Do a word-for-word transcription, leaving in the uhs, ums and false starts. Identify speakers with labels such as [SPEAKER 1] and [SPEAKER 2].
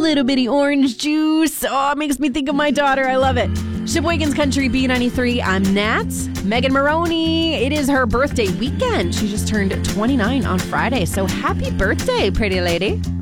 [SPEAKER 1] little bitty orange juice. Oh, it makes me think of my daughter. I love it. Shipwagon's Country B ninety-three. I'm Nat. Megan Maroney. It is her birthday weekend. She just turned twenty-nine on Friday. So happy birthday, pretty lady.